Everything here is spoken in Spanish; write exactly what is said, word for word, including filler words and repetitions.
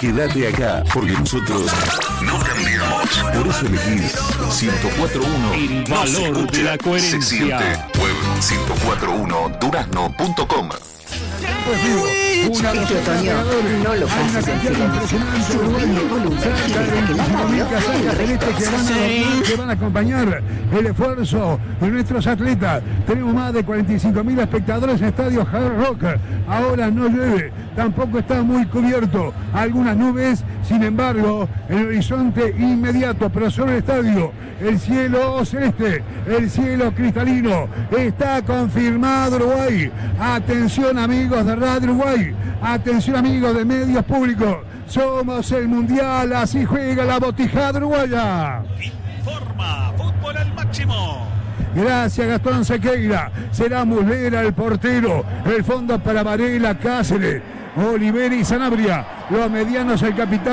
Quédate acá, porque nosotros no cambiamos. Por eso elegís ciento cuatro punto uno. El valor Nos de la coherencia. Se siente. Web ciento cuatro punto uno durazno punto com. Este otoño no lo pases en silencio. Subí el volumen y deja que la radio el resto. que van, a, que van a acompañar el esfuerzo de nuestros atletas. Tenemos más de cuarenta y cinco mil espectadores en Estadio Hard Rock. Ahora no llueve, tampoco está muy cubierto. Algunas nubes, sin embargo, en el horizonte inmediato, pero sobre el estadio, el cielo celeste, el cielo cristalino. Está confirmado Uruguay. Atención, amigos de Radio Uruguay. Atención, amigos de medios públicos. Somos el Mundial, así juega la Botijada uruguaya. Informa, fútbol al máximo. Gracias, Gastón Sequeira. Será Muslera el portero. El fondo para Varela, Cáceres, Olivera y Sanabria. Los medianos, el capitán